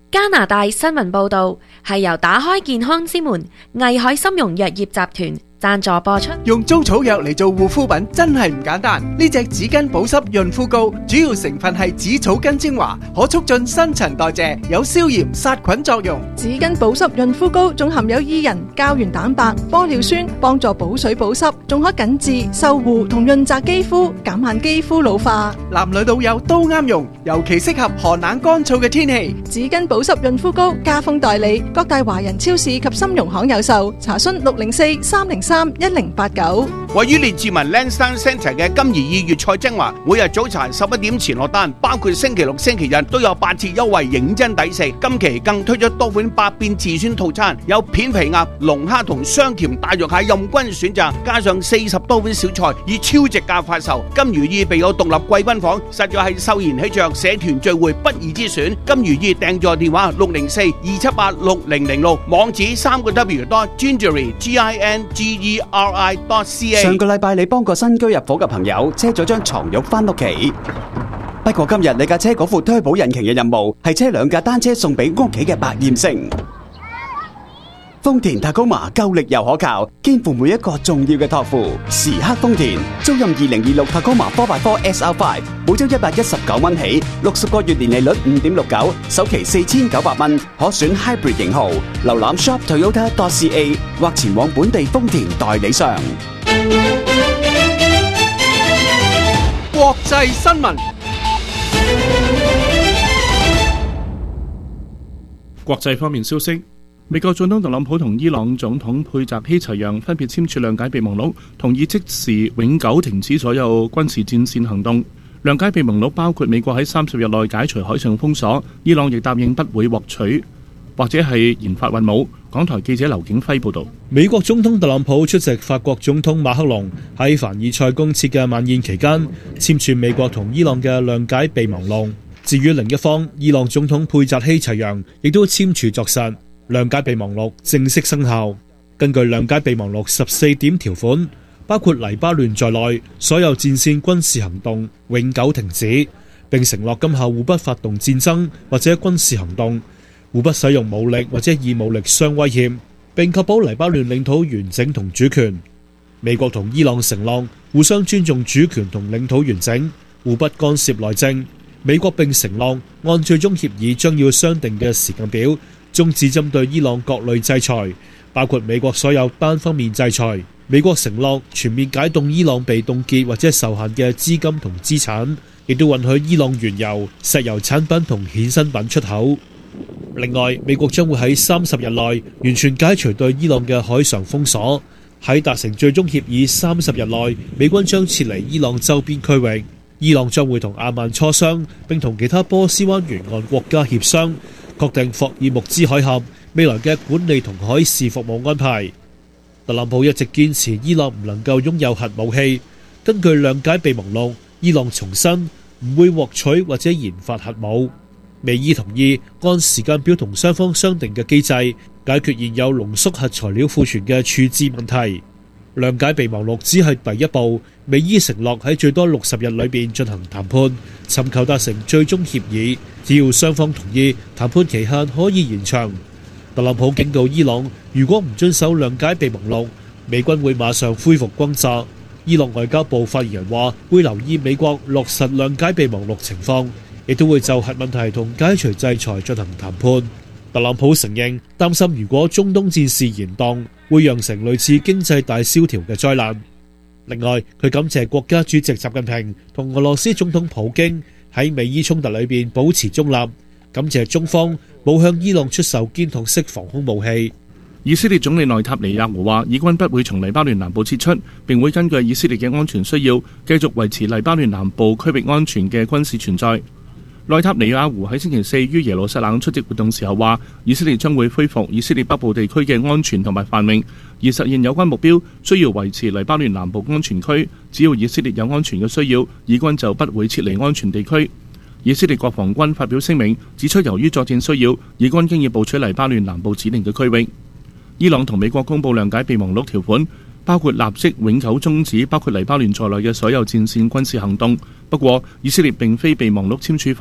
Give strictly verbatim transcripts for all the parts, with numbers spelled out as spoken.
加拿大新聞報導係由打開健康之門藝海參茸藥業集團贊助播出。 用租草藥嚟做護膚品真係唔簡單。呢隻紙巾保濕潤膚膏主要成分係紫草根精華，可促進新陳代謝，有消炎殺菌作用。 紙巾保濕潤膚膏仲含有伊人、膠原蛋白、玻尿酸，幫助補水保濕，仲可緊緻、修護同潤澤肌膚，減慢肌膚老化。 男女老幼都啱用，尤其適合寒冷乾燥嘅天氣。 紙巾保濕潤膚膏加封代理，各大華人超市及參茸行有售。查詢六零四三零三一零八九。 位於列治文 Lansdowne Centre 嘅金怡意粵菜精華，每日早餐十一點前落單，包括星期六、星期日都有八折優惠，認真抵食。今期更推出多款百變自選套餐，有片皮鴨、龍蝦同雙甜大肉蟹任君選擇，加上四十多款小菜，以超值價發售。金如意備有獨立貴賓房，實在係秀賢喜鵲社團聚會不二之選。金如意訂座電話六零四二七八六零零六，網址三個 W dot gingery G I N G E R I dot C A。 上個禮拜你幫個新居入伙嘅朋友車咗張床褥返屋企，不過今日你架車嗰副推保引擎嘅任務係車兩架單車送俾屋企嘅百厭星。豐田塔高馬夠力又可靠，肩負每一個重要嘅託付。時刻豐田，租賃二零二六塔高馬 four by four S R five， 每周一百一十九蚊起，六十個月年利率五點六九，首期四千九百蚊，可選 Hybrid 型號。瀏覽 shop toyota dot C A 或前往本地豐田代理商。 國際新聞。 國際方面消息，美國總統特朗普同伊朗總統佩澤希齊揚分別簽署諒解備忘錄，同意即時永久停止所有軍事戰線行動。諒解備忘錄包括美國喺三十日內解除海上封鎖，伊朗亦答應不會獲取或者係研發運武。港台記者劉景輝報道。 美國總統特朗普出席法國總統馬克龍喺凡爾賽宮設嘅晚宴期間，簽署美國同伊朗嘅諒解備忘錄。至於另一方，伊朗總統佩澤希齊揚亦都簽署作實。諒解備忘錄正式生效。根據諒解備忘錄十四點條款，包括黎巴嫩在內所有戰線軍事行動永久停止，並承諾今後互不發動戰爭或者軍事行動，互不使用武力或者以武力相威脅，並確保黎巴嫩領土完整同主權。美國同伊朗承諾互相尊重主權同領土完整，互不干涉內政。美國並承諾按最終協議將要商定嘅時間表，終止針對伊朗各類制裁，包括美國所有單方面制裁。美國承諾全面解凍伊朗被凍結或者受限嘅資金同資產，亦都允許伊朗原油、石油產品同衍生品出口。另外，美國將會喺三十日內完全解除對伊朗嘅海上封鎖。喺達成最終協議三十日內，美軍將撤離伊朗周邊區域。伊朗將會同阿曼磋商，並同其他波斯灣沿岸國家協商，確定霍爾木茲海峽未來嘅管理同海事服務安排。特朗普一直堅持伊朗唔能夠擁有核武器。根據諒解備忘錄，伊朗重申唔會獲取或者研發核武。美伊同意按時間表同雙方商定嘅機制，解決現有濃縮核材料庫存嘅處置問題。諒解備忘錄只係第一步，美伊承諾喺最多六十日裏邊進行談判，尋求達成最終協議。只要雙方同意，談判期限可以延長。特朗普警告伊朗，如果唔遵守諒解備忘錄，美軍會馬上恢復轟炸。伊朗外交部發言人話，會留意美國落實諒解備忘錄情況，亦都會就核問題同解除制裁進行談判。特朗普承認擔心，如果中東戰事延宕，會釀成類似經濟大蕭條嘅災難。另外，佢感謝國家主席習近平同俄羅斯總統普京喺美伊衝突裏邊保持中立，感謝中方冇向伊朗出售堅筒式防空武器。 以色列總理內塔尼亞胡話，以軍不會從黎巴嫩南部撤出，並會根據以色列嘅安全需要，繼續維持黎巴嫩南部區域安全嘅軍事存在。內塔尼亞胡喺星期四於耶路撒冷出席活動時候話，以色列將會恢復以色列北部地區嘅安全同埋繁榮，而實現有關目標需要維持黎巴嫩南部安全區。只要以色列有安全嘅需要，以軍就不會撤離安全地區。以色列國防軍發表聲明指出，由於作戰需要，以軍經已部署黎巴嫩南部指定嘅區域。伊朗同美國公布諒解備忘錄條款，包括立即永久終止包括黎巴嫩在內嘅所有戰線軍事行動。不過，以色列並非備忘錄簽署方，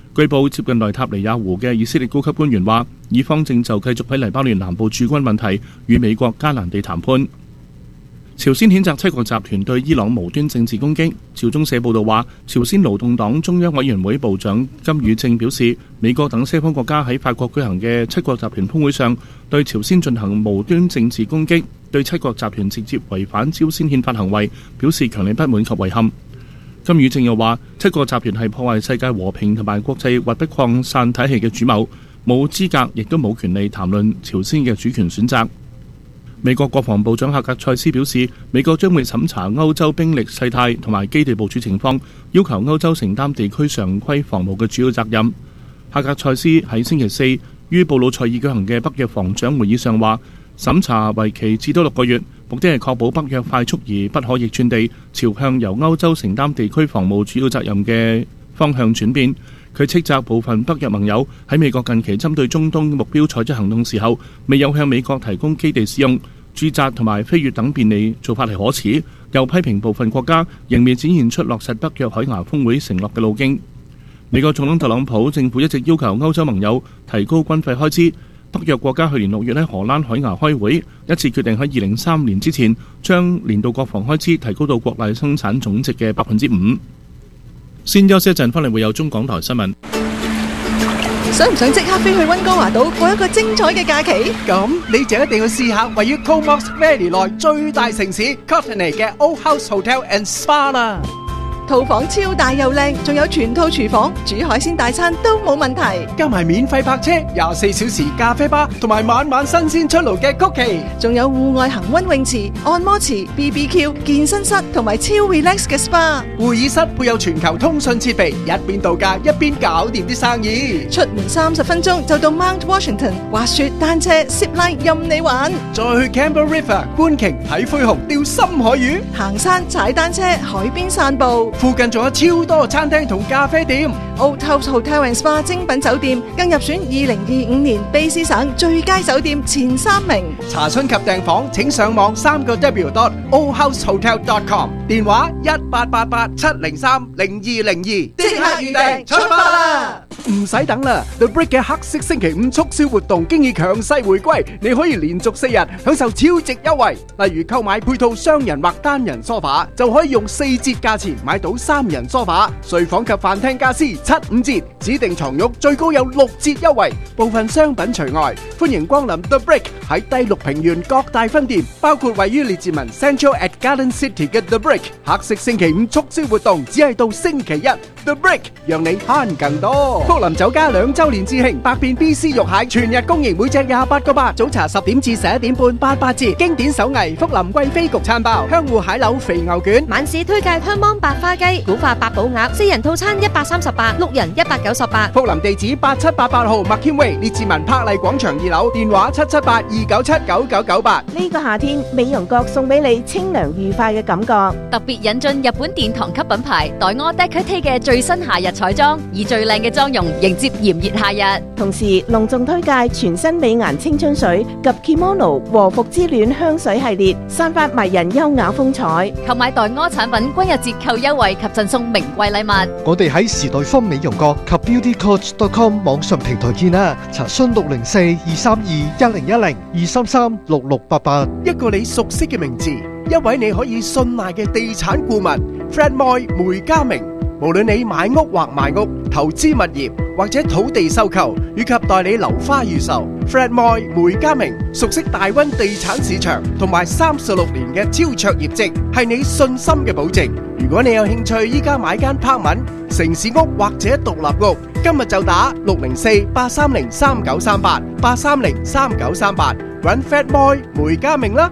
據報，接近內塔尼亞胡嘅以色列高級官員話，以方正就繼續喺黎巴嫩南部駐軍問題與美國艱難地談判。朝鮮譴責七國集團對伊朗無端政治攻擊。朝中社報道話，朝鮮勞動黨中央委員會部長金宇正表示，美國等西方國家喺法國舉行嘅七國集團峰會上對朝鮮進行無端政治攻擊，對七國集團直接違反朝鮮憲法行為表示強烈不滿及遺憾。金宇正又話，七國集團係破壞世界和平同埋國際核不擴散體系嘅主謀，冇資格亦都冇權利談論朝鮮嘅主權選擇。美國國防部長夏格塞斯表示，美國將會審查歐洲兵力勢態同埋基地部署情況，要求歐洲承擔地區常規防務嘅主要責任。夏格塞斯喺星期四於布魯塞爾舉行嘅北約防長會議上話，審查為期至多六個月，目的係確保北約快速而不可逆轉地朝向由歐洲承擔地區防務主要責任嘅方向轉變。佢斥責部分北約盟友喺美國近期針對中東目標採取行動時候，未有向美國提供基地使用、駐紮同埋飛越等便利做法係可恥，又批評部分國家仍未展現出落實北約海牙峰會承諾嘅路徑。美國總統特朗普政府一直要求歐洲盟友提高軍費開支。北約國家去年六月喺荷蘭海牙開會，一致決定喺二零三五年之前將年度國防開支提高到國內生產總值嘅百分之五。先休息一陣，翻嚟會有中港台新聞。 想唔想即刻飛去溫哥華島過一個精彩嘅假期？ 咁你就一定要試下位於 Comox Valley 內最大城市 Courtenay 嘅 Old House Hotel and Spa 啦。 套房超大又靚，仲有全套廚房，煮海鮮大餐都冇問題。 加埋免費泊車、廿四小時咖啡吧，同埋晚晚新鮮出爐嘅曲奇， 仲有戶外恒溫泳池、按摩池、B B Q、健身室同埋超 relax 嘅 SPA。 會議室配有全球通訊設備，一邊度假一邊搞掂啲生意。 出門三十分鐘就到 Mount Washington，滑雪、單車、zip line 任你玩。 再去 Campbell River 觀鯨、睇灰熊、釣深海魚， 行山、踩單車、海邊散步。 附近仲有超多餐廳同咖啡店。 Old House Hotel and Spa 精品酒店更入選二零二五年卑詩省最佳酒店前三名。 查詢及訂房請上網三個 W dot old house hotel dot com， 電話一八八八七零三零二零二，即刻預訂出發啦！唔使等啦 ，The Brick 嘅黑色星期五促銷活動經已強勢回歸，你可以連續四日享受超值優惠。例如購買配套雙人或單人梳化，就可以用四折價錢買到三人梳化。睡房及飯廳家私七五折，指定床褥最高有六折優惠，部分商品除外。歡迎光臨 The Brick 喺第六平原各大分店，包括位於列治文 Central at Garden City 嘅 The Brick。黑色星期五促銷活動只係到星期一 ，The Brick 讓你慳更多。福林酒家兩週年致慶，百變 B C 肉蟹全日供應，每隻廿八個八。早茶十點至十一點半八八折。經典手藝福林貴妃焗餐包、香芋蟹柳肥牛卷。 晚市推介香芒白花雞、古法八寶鴨，四人套餐一百三十八，六人一百九十八。 福林地址八七八八號麥謙威列治文柏麗廣場二樓，電話七七八二九七九九九八。 呢個夏天，美容閣送俾你清涼愉快嘅感覺。 特別引進日本殿堂級品牌黛柯 Decote 嘅最新夏日彩妝，以最靚嘅妝容迎接炎熱夏日。 同時隆重推介全新美顏青春水及 Kimono 和服之戀香水系列，散發迷人優雅風采。 購買黛柯產品均有折扣優惠及贈送名貴禮物。 我哋喺時代坊美容閣及 beauty coach dot com 網上平台見啦，查詢六零四二三二一零一零二三三六六八八。 一個你熟悉嘅名字，一位你可以信賴嘅地產顧問 Fred Moy 梅家明。無論你買屋或賣屋、投資物業或者土地收購，以及代理樓花預售 ，Fred Moy 梅家明熟悉大溫地產市場同埋三十六年嘅超卓業績，係你信心嘅保證。如果你有興趣依家買間 apartment、城市屋或者獨立屋，今日就打六零四八三零三九三八八三零三九三八，搵 Fred Moy 梅家明啦。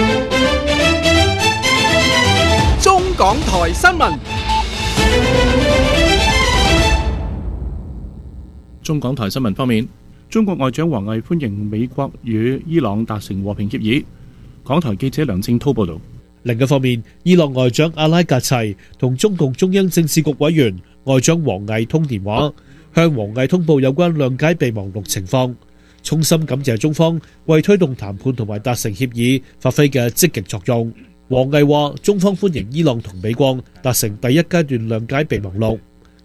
中港台新聞。 中港台新聞方面，中國外長王毅歡迎美國與伊朗達成和平協議。港台記者梁正滔報導。 另一方面，伊朗外長阿拉格齊同中共中央政治局委員外長王毅通電話，向王毅通報有關諒解備忘錄情況，衷心感謝中方為推動談判同埋達成協議發揮嘅積極作用。王毅話：中方歡迎伊朗同美國達成第一階段諒解備忘錄。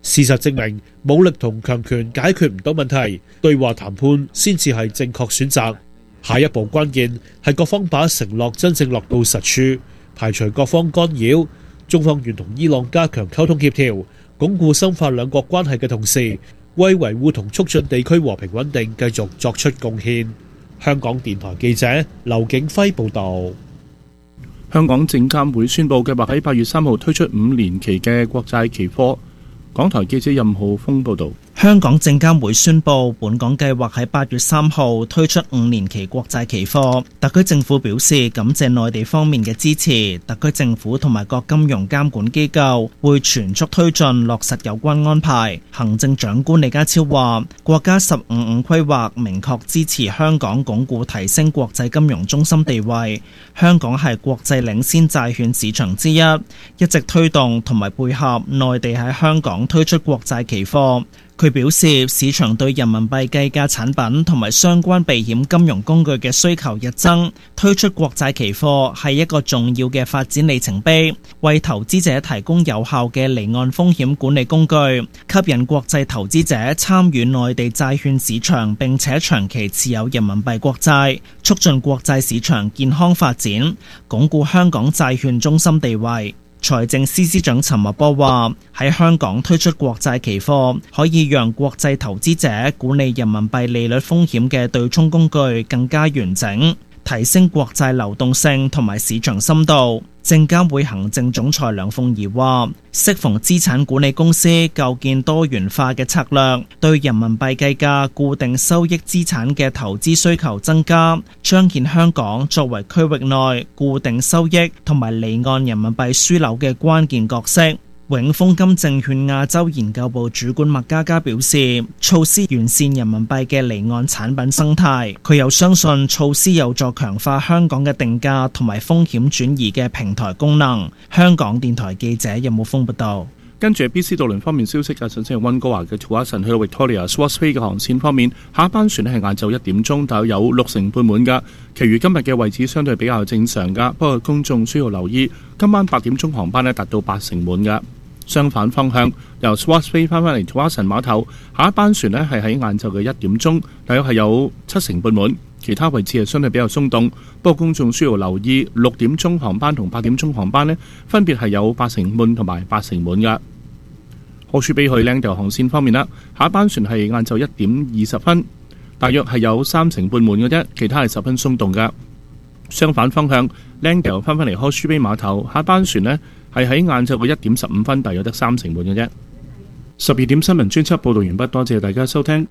事實證明，武力同強權解決唔到問題，對話談判先至係正確選擇。下一步關鍵係各方把承諾真正落到實處，排除各方干擾。中方願同伊朗加強溝通協調，鞏固深化兩國關係嘅同時，為維護同促進地區和平穩定繼續作出貢獻。香港電台記者劉景輝報道。 香港證監會宣布計劃喺八月三號推出五年期嘅國債期貨。港台記者任浩峰報道。 香港證監會宣布，本港計劃喺八月三號推出五年期國債期貨。特區政府表示感謝內地方面嘅支持，特區政府同埋各金融監管機構會全速推進落實有關安排。行政長官李家超話，國家十五五規劃明確支持香港鞏固提升國際金融中心地位，香港係國際領先債券市場之一，一直推動同埋配合內地喺香港推出國債期貨。佢表示，市場對人民幣計價產品同埋相關避險金融工具嘅需求日增，推出國債期貨係一個重要嘅發展里程碑，為投資者提供有效嘅離岸風險管理工具，吸引國際投資者參與內地債券市場並且長期持有人民幣國債，促進國債市場健康發展，鞏固香港債券中心地位。財政司司長陳茂波話，喺香港推出國債期貨，可以讓國際投資者管理人民幣利率風險嘅對沖工具更加完整，提升國債流動性同埋市場深度。證監會行政總裁梁鳳儀話，適逢資產管理公司構建多元化嘅策略，對人民幣計價固定收益資產嘅投資需求增加，彰顯香港作為區域內固定收益同埋離岸人民幣樞紐嘅關鍵角色。永豐金證券亞洲研究部主管麥嘉嘉表示，措施完善人民幣嘅離岸產品生態。佢又相信措施有助強化香港嘅定價同埋風險轉移嘅平台功能。香港電台記者任武峰報道。 跟住 B C 渡輪方面消息嘅，首先係溫哥華嘅 Tsawwassen 去到 Victoria Swartz Bay 嘅航線方面，下一班船咧係晏晝一點鐘，大約有六成半滿㗎。其餘今日嘅位置相對比較正常㗎，不過公眾需要留意，今晚八點鐘航班咧達到八成滿㗎。相反方向，由 Swartz Bay 翻返嚟 Tsawwassen 碼頭，下一班船咧係喺晏晝嘅一點鐘，大約係有七成半滿。其他位置係相對比較鬆動，不過公眾需要留意六點鐘航班同八點鐘航班呢，分別係有八成滿同埋八成滿㗎。荷舒比去 Langdale 航線方面啦，下一班船係晏晝一點二十分，大約係有三成半滿嘅啫，其他係十分鬆動㗎。相反方向 Langdale 翻返嚟荷舒比碼頭，下一班船呢係喺晏晝嘅一點十五分，大約得三成滿嘅啫。十二點新聞專輯報導完畢，多謝大家收聽。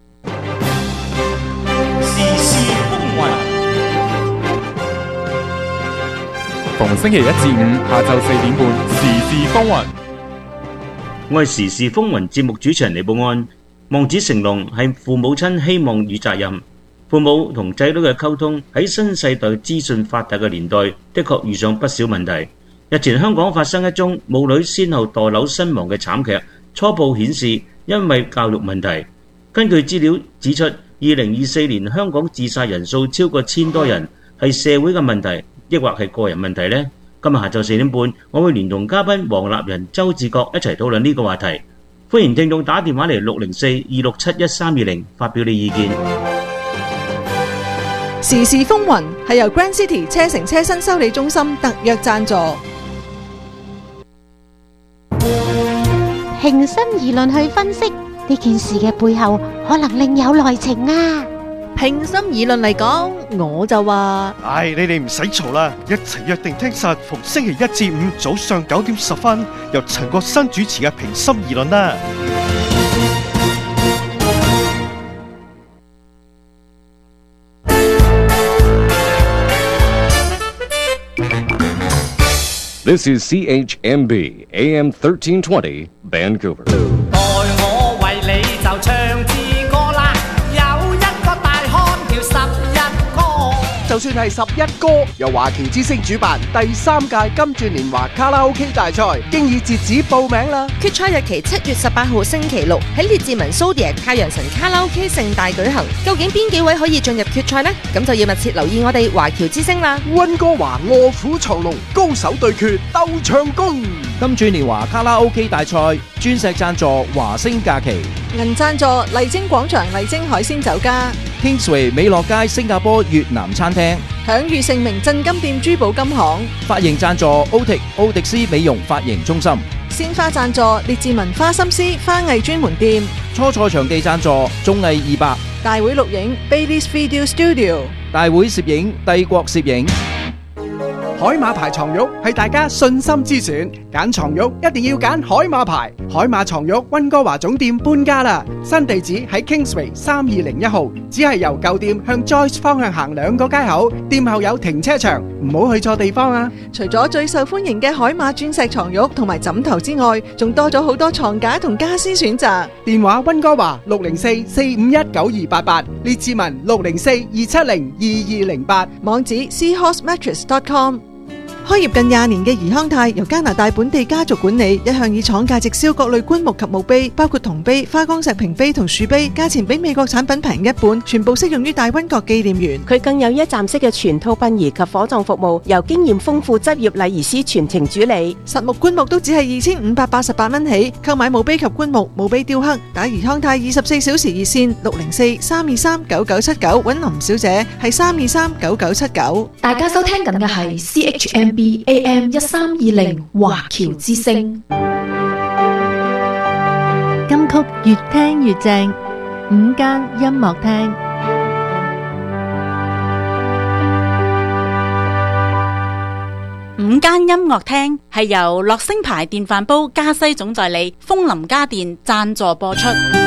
逢星期一至五下晝四點半，時事風雲。 我係時事風雲節目主持人李寶安。望子成龍係父母親希望與責任。父母同仔女嘅溝通喺新世代資訊發達嘅年代，的確遇上不少問題。日前香港發生一宗母女先後墮樓身亡嘅慘劇，初步顯示因為教育問題。根據資料指出，二零二四年香港自殺人數超過千多人，係社會嘅問題，抑或係個人問題呢？今日下晝四點半，我會連同嘉賓黃立仁、周志國一齊討論呢個話題。歡迎聽眾打電話嚟六零四二六七一三二零發表你意見。 時事風雲係由 Grand City 車城車身修理中心特約贊助。 平心而論去分析呢件事嘅背後，可能另有內情啊！ 平心而論嚟講，我就話： 唉，你哋唔使嘈啦，一齊約定聽實逢星期一至五早上九點十分，由陳國新主持嘅平心而論啦。 This is C H M B A M thirteen twenty Vancouver。 待我為你就唱支歌啦，有一個大漢叫十一哥。 就算係十一哥，由華僑之星主辦第三屆金鑽年華卡拉 OK 大賽，經已截止報名啦。 決賽日期七月十八號星期六喺列治文蘇迪太陽神卡拉 OK 盛大舉行。究竟邊幾位可以進入決賽呢？咁就要密切留意我哋華僑之星啦。 溫哥華臥虎藏龍，高手對決鬥唱功。 金鑽年華卡拉 OK 大賽鑽石贊助華星假期， 銀贊助麗晶廣場麗晶海鮮酒家， Kingsway 美樂街新加坡越南餐廳， 享譽盛名鎮金店珠寶金行， 髮型贊助 Otic 奧迪斯美容髮型中心， 鮮花贊助列治文花心思花藝專門店， 初賽場地贊助綜藝二百， 大會錄影 Bailey's Video Studio， 大會攝影帝國攝影。 海馬牌床褥係大家信心之選，揀床褥一定要揀海馬牌。海馬床褥溫哥華總店搬家啦，新地址喺 Kingsway 三二零一號，只係由舊店向 Joyce 方向行兩個街口，店後有停車場，唔好去錯地方啊！ 除咗最受歡迎嘅海馬鑽石床褥同埋枕頭之外，仲多咗好多床架同家私選擇。 電話溫哥華六零四四五一九二八八，列治文六零四二七零二二零八， 網址 seahorse mattress dot com。開業近廿年嘅怡康泰由加拿大本地家族管理，一向以廠價直銷各類棺木及墓碑，包括銅碑、花崗石屏碑同樹碑，價錢比美國產品平一半，全部適用於大溫國紀念園。 佢更有一站式嘅全套殯儀及火葬服務，由經驗豐富執業禮儀師全程主理。 實木棺木都只係二千五百八十八蚊起，購買墓碑及棺木、墓碑雕刻，打怡康泰二十四小時熱線六零四三二三九九七九，揾林小姐係三二三九九七九。 大家收聽緊嘅係 C H M B A M 一三二零華僑之聲。 金曲越聽越正，午間音樂廳。 午間音樂廳係由樂聲牌電飯煲加西總代理楓林家電贊助播出。